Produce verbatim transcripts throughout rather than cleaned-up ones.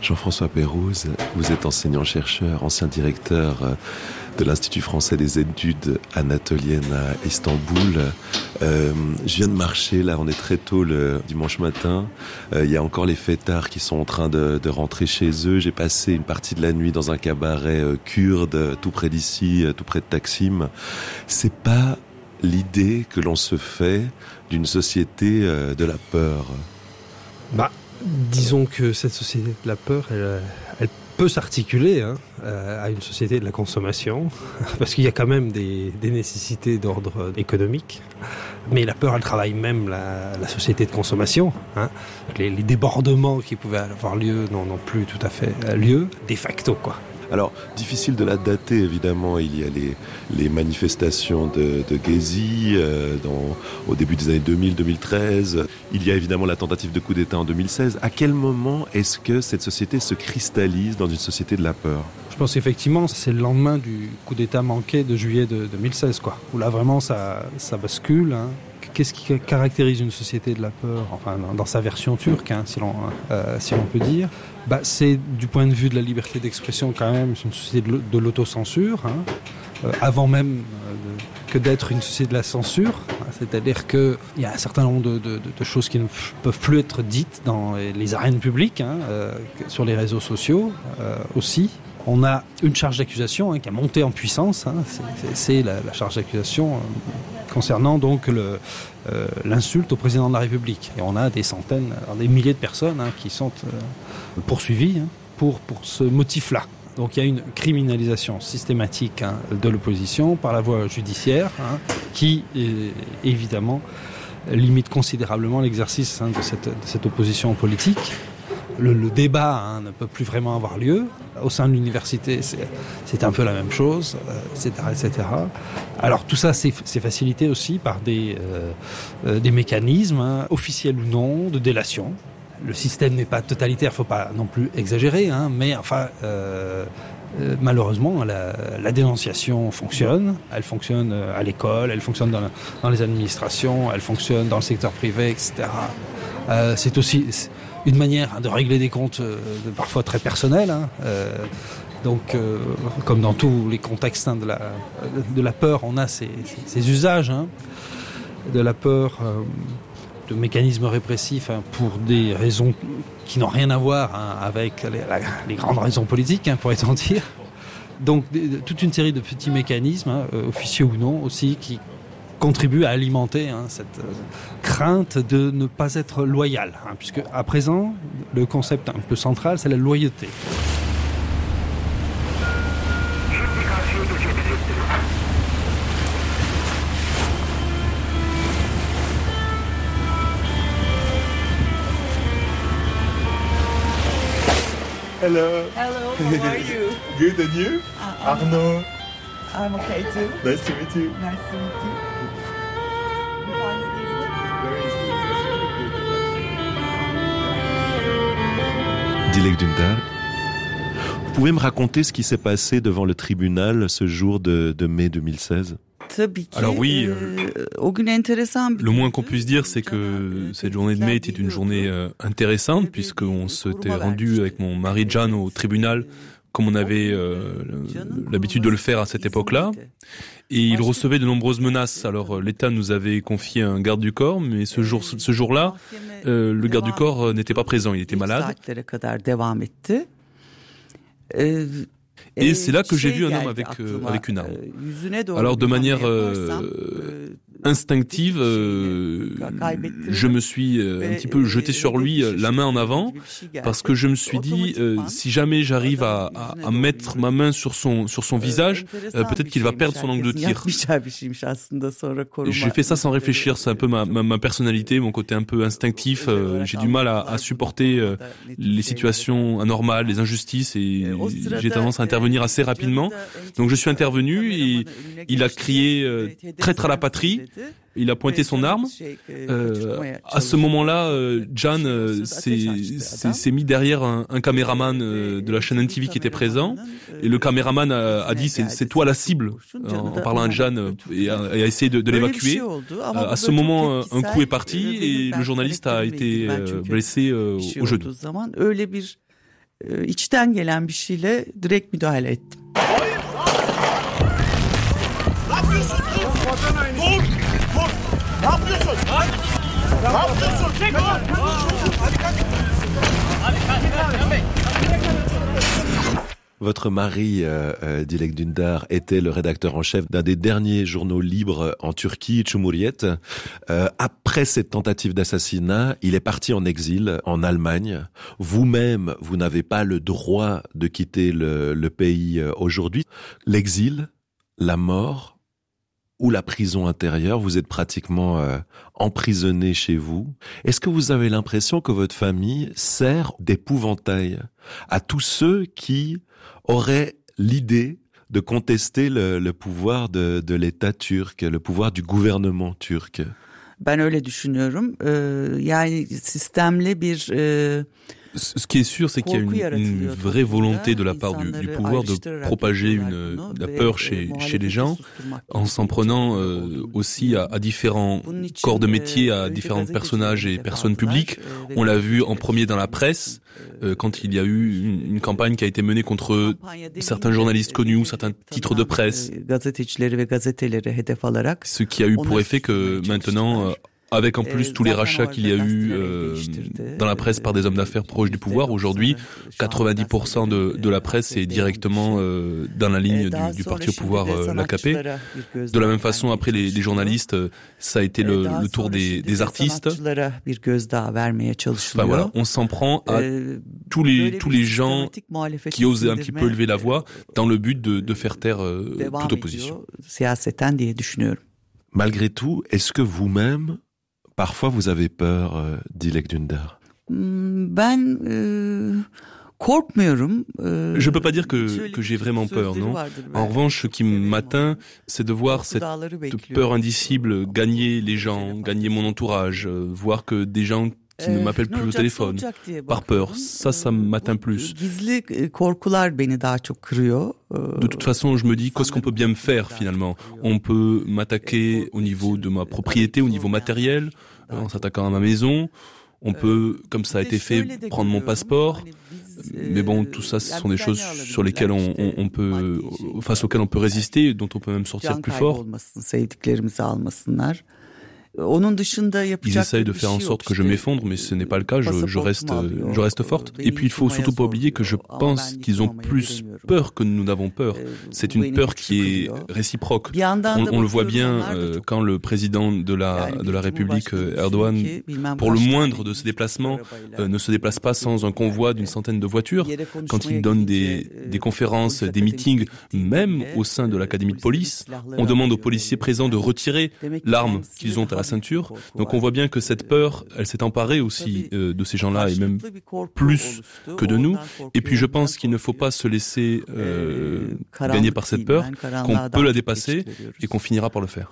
Jean-François Pérouse, vous êtes enseignant-chercheur, ancien directeur de l'Institut français des études anatoliennes à Istanbul. Euh, je viens de marcher, là on est très tôt le dimanche matin, euh, il y a encore les fêtards qui sont en train de, de rentrer chez eux. J'ai passé une partie de la nuit dans un cabaret euh, kurde, tout près d'ici, euh, tout près de Taksim. C'est pas l'idée que l'on se fait d'une société euh, de la peur. Bah, disons que cette société de la peur, elle, elle peut s'articuler hein, à une société de la consommation, parce qu'il y a quand même des, des nécessités d'ordre économique. Mais la peur, elle travaille même la, la société de consommation. Hein. Les, les débordements qui pouvaient avoir lieu n'ont non plus tout à fait lieu, de facto, quoi. Alors, difficile de la dater, évidemment. Il y a les, les manifestations de, de Gezi euh, dans, au début des années deux mille deux mille treize. Il y a évidemment la tentative de coup d'État en deux mille seize. À quel moment est-ce que cette société se cristallise dans une société de la peur ? Je pense effectivement c'est le lendemain du coup d'État manqué de juillet de deux mille seize, quoi, où là vraiment ça, ça bascule. Hein. Qu'est-ce qui caractérise une société de la peur, enfin dans, dans sa version turque, hein, si, l'on, euh, si l'on peut dire, bah, c'est du point de vue de la liberté d'expression quand même, c'est une société de, de l'autocensure, hein, euh, avant même euh, de, que d'être une société de la censure, hein, c'est-à-dire qu'il y a un certain nombre de, de, de choses qui ne peuvent plus être dites dans les arènes publiques, hein, euh, sur les réseaux sociaux euh, aussi. On a une charge d'accusation hein, qui a monté en puissance, hein, c'est, c'est, c'est la, la charge d'accusation euh, concernant donc le, euh, l'insulte au président de la République. Et on a des centaines, des milliers de personnes hein, qui sont euh, poursuivies hein, pour, pour ce motif-là. Donc il y a une criminalisation systématique hein, de l'opposition par la voie judiciaire hein, qui euh, évidemment limite considérablement l'exercice hein, de, cette, de cette opposition politique. Le, le débat hein, ne peut plus vraiment avoir lieu. Au sein de l'université, c'est, c'est un peu la même chose, euh, et cetera, et cetera. Alors tout ça, c'est, c'est facilité aussi par des, euh, euh, des mécanismes, hein, officiels ou non, de délation. Le système n'est pas totalitaire, il ne faut pas non plus exagérer, hein, mais enfin, euh, euh, malheureusement, la, la dénonciation fonctionne. Elle fonctionne à l'école, elle fonctionne dans, la, dans les administrations, elle fonctionne dans le secteur privé, et cetera. Euh, c'est aussi... C'est, une manière de régler des comptes euh, parfois très personnels. Hein, euh, donc, euh, comme dans tous les contextes hein, de, la, de la peur, on a ces, ces, ces usages hein, de la peur, euh, de mécanismes répressifs hein, pour des raisons qui n'ont rien à voir hein, avec les, la, les grandes raisons politiques, hein, pourrait-on dire. Donc, de, toute une série de petits mécanismes, hein, officieux ou non, aussi, qui contribue à alimenter hein, cette euh, crainte de ne pas être loyal, hein, puisque à présent, le concept un peu central, c'est la loyauté. Hello. Hello, how are you? Good, and you? Uh, Arnaud. I'm okay too. Nice to meet you. Nice to meet you. Dilek Dündar, vous pouvez me raconter ce qui s'est passé devant le tribunal ce jour de, de mai deux mille seize ? Alors oui, euh, le moins qu'on puisse dire, c'est que cette journée de mai était une journée euh, intéressante, puisqu'on s'était rendu avec mon mari Can au tribunal, comme on avait euh, l'habitude de le faire à cette époque-là. Et il recevait de nombreuses menaces. Alors l'État nous avait confié un garde du corps, mais ce, jour, ce jour-là, euh, le garde du corps n'était pas présent, il était malade. Et c'est là que j'ai vu un homme avec, euh, avec une arme. Alors de manière euh, instinctive, euh, je me suis euh, un petit peu jeté sur lui, euh, la main en avant, parce que je me suis dit, euh, si jamais j'arrive à, à, à mettre ma main sur son, sur son visage, euh, peut-être qu'il va perdre son angle de tir. J'ai fait ça sans réfléchir, c'est un peu ma, ma, ma personnalité, mon côté un peu instinctif. Euh, j'ai du mal à, à supporter euh, les situations anormales, les injustices, et j'ai tendance à intervenir assez rapidement. Donc je suis intervenu et il a crié euh, « traître à la patrie ». Il a pointé son arme. Euh, à ce moment-là, euh, Can euh, s'est, s'est, s'est mis derrière un, un caméraman euh, de la chaîne M T V qui était présent. Et le caméraman a, a dit c'est, c'est toi la cible, en, en parlant à Can euh, et, a, et a essayé de, de l'évacuer. Euh, à ce moment, un coup est parti et le journaliste a été euh, blessé euh, au genou. içten gelen bir şeyle direkt müdahale ettim. Ne yapıyorsun? Dur! Dur! Ne yapıyorsun? Ne yapıyorsun? Çek dur! Hadi kalk! Hadi kalk! Votre mari, euh, euh, Dilek Dündar, était le rédacteur en chef d'un des derniers journaux libres en Turquie, Cumhuriyet. Euh, après cette tentative d'assassinat, il est parti en exil en Allemagne. Vous-même, vous n'avez pas le droit de quitter le, le pays aujourd'hui. L'exil, la mort ou la prison intérieure, vous êtes pratiquement euh, emprisonné chez vous. Est-ce que vous avez l'impression que votre famille sert d'épouvantail à tous ceux qui auraient l'idée de contester le, le pouvoir de, de l'État turc, le pouvoir du gouvernement turc? Ben öyle düşünüyorum. Ee, yani sistemli bir... E... Ce qui est sûr, c'est qu'il y a une, une vraie volonté de la part du, du pouvoir de propager une, la peur chez, chez les gens, en s'en prenant euh, aussi à, à différents corps de métier, à différents personnages et personnes publiques. On l'a vu en premier dans la presse, euh, quand il y a eu une, une campagne qui a été menée contre certains journalistes connus ou certains titres de presse, ce qui a eu pour effet que maintenant... Euh, avec en plus tous les rachats qu'il y a eu euh, dans la presse par des hommes d'affaires proches du pouvoir, aujourd'hui, quatre-vingt-dix pour cent de, de la presse est directement euh, dans la ligne du, du parti au pouvoir, euh, l'A K P. De la même façon, après les, les journalistes, ça a été le, le tour des, des artistes. Enfin voilà, on s'en prend à tous les, tous les gens qui osent un petit peu élever la voix dans le but de, de faire taire euh, toute opposition. Malgré tout, est-ce que vous-même, parfois vous avez peur, euh, Dilek Dündar? Ben euh, korkmuyorum. Euh, Je peux pas dire que, que j'ai vraiment peur, non. En revanche, ce qui m'atteint, c'est de voir cette peur indicible gagner les gens, gagner mon entourage, euh, voir que des gens qui ne m'appellent plus au téléphone, par peur. Ça, ça m'atteint plus. De toute façon, je me dis, qu'est-ce qu'on peut bien me faire finalement? On peut m'attaquer au niveau de ma propriété, au niveau matériel, en s'attaquant à ma maison. On peut, comme ça a été fait, prendre mon passeport. Mais bon, tout ça, ce sont des choses sur lesquelles on, on, on peut, face auxquelles on peut résister, dont on peut même sortir plus fort. Ils essayent de faire en sorte que je m'effondre, mais ce n'est pas le cas, je, je reste, je reste forte. Et puis il faut surtout pas oublier que je pense qu'ils ont plus peur que nous n'avons peur. C'est une peur qui est réciproque. On, on le voit bien euh, quand le président de la, de la République, Erdogan, pour le moindre de ses déplacements, euh, ne se déplace pas sans un convoi d'une centaine de voitures. Quand il donne des, des conférences, des meetings, même au sein de l'académie de police, on demande aux policiers présents de retirer l'arme qu'ils ont à la ceinture. Donc on voit bien que cette peur, elle s'est emparée aussi euh, de ces gens-là et même plus que de nous. Et puis je pense qu'il ne faut pas se laisser euh, gagner par cette peur, qu'on peut la dépasser et qu'on finira par le faire.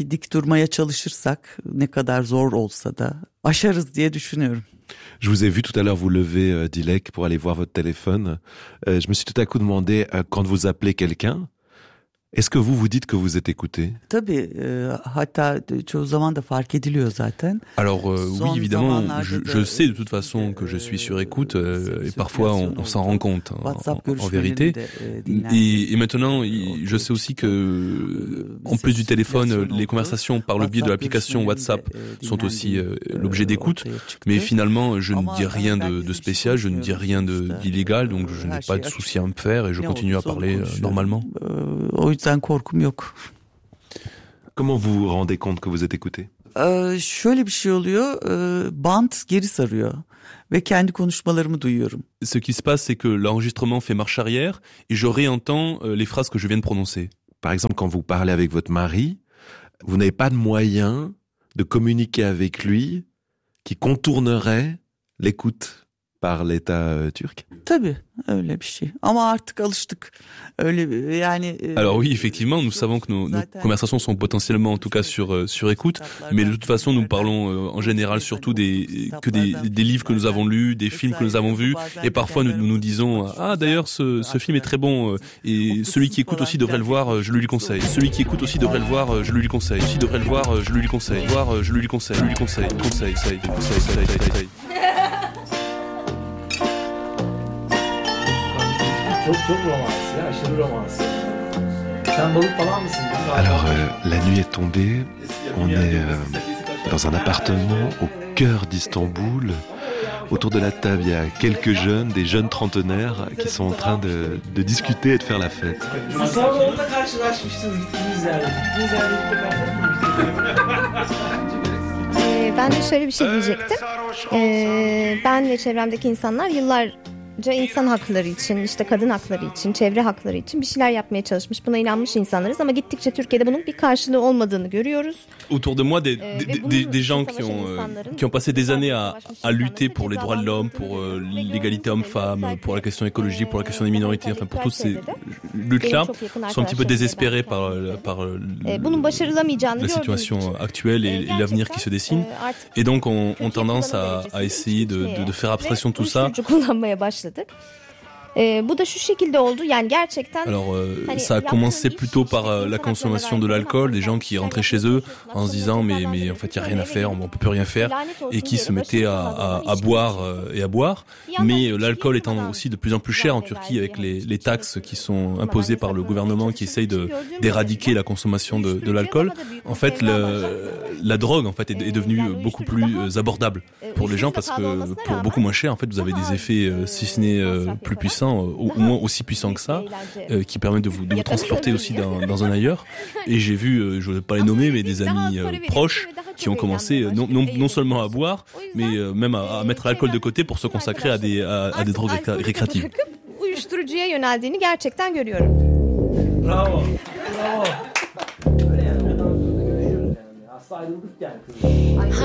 Je vous ai vu tout à l'heure vous lever, euh, Dilek, pour aller voir votre téléphone. Euh, je me suis tout à coup demandé, euh, quand vous appelez quelqu'un, est-ce que vous vous dites que vous êtes écouté? Alors euh, oui, évidemment, je, je sais de toute façon que je suis sur écoute euh, et parfois on, on s'en rend compte en, en, en vérité. Et, et maintenant, je sais aussi que en plus du téléphone, les conversations par le biais de l'application WhatsApp sont aussi euh, l'objet d'écoute. Mais finalement, je ne dis rien de, de spécial, je ne dis rien de, d'illégal, donc je n'ai pas de souci à me faire et je continue à parler euh, normalement. Comment vous vous rendez compte que vous êtes écouté? Ee, şöyle bir şey oluyor, e, band geri sarıyor ve kendi konuşmalarımı duyuyorum. Ce qui se passe, c'est que l'enregistrement fait marche arrière et je réentends euh, les phrases que je viens de prononcer. Par exemple, quand vous parlez avec votre mari, vous n'avez pas de moyen de communiquer avec lui qui contournerait l'écoute par l'État euh, turc? Tabii, öyle bir şey. Ama artık alıştık. Öyle yani. Alors oui, effectivement, nous savons que nos, nos conversations sont potentiellement, en tout cas, sur euh, sur écoute. Mais de toute façon, nous parlons euh, en général surtout des que des, des livres que nous avons lus, des films que nous avons vus, et parfois nous nous, nous disons ah d'ailleurs ce ce film est très bon euh, et celui qui écoute aussi devrait le voir, euh, je le lui conseille. Celui qui écoute aussi devrait le voir, euh, je le lui conseille. Celui qui devrait le voir, euh, je le lui conseille. Voir, euh, je le lui conseille. Je lui conseille. Conseil, conseil, conseil, conseil, conseil. Alors, euh, la nuit est tombée, on est euh, dans un appartement au cœur d'Istanbul. Autour de la table, il y a quelques jeunes, des jeunes trentenaires qui sont en train de, de discuter et de faire la fête. Ben de şöyle bir şey diyecektim. Ee, ben ve çevremdeki insanlar yıllarca insan hakları için, işte kadın hakları için, çevre hakları için bir şeyler yapmaya çalışmış. Buna inanmış insanlarız ama gittikçe Türkiye'de bunun bir karşılığı olmadığını görüyoruz. Autour de moi, des, des, des, des gens qui ont, qui ont passé des années à, à lutter pour les droits de l'homme, pour euh, l'égalité homme-femme, pour la question écologique, pour la question des minorités, enfin pour toutes ces luttes-là, sont un petit peu désespérés par, par la situation actuelle et, et l'avenir qui se dessine. Et donc ont, ont tendance à, à essayer de, de, de faire abstraction de tout ça. Alors euh, ça a commencé plutôt par euh, la consommation de l'alcool, des gens qui rentraient chez eux en se disant mais, mais en fait il n'y a rien à faire, on peut plus rien faire, et qui se mettaient à, à, à boire euh, et à boire. Mais euh, l'alcool étant aussi de plus en plus cher en Turquie avec les, les taxes qui sont imposées par le gouvernement qui essaye de, d'éradiquer la consommation de, de l'alcool, en fait le, la drogue en fait est, est devenue beaucoup plus abordable pour les gens parce que pour beaucoup moins cher en fait vous avez des effets euh, si ce n'est euh, plus puissants, au moins aussi puissant que ça, euh, qui permettent de vous, de vous transporter aussi dans, dans un ailleurs. Et j'ai vu, euh, je ne vais pas les nommer, mais des amis euh, proches qui ont commencé euh, non, non, non seulement à boire, mais euh, même à, à mettre l'alcool de côté pour se consacrer à des, à, à des drogues récré- récréatives. Bravo. Bravo.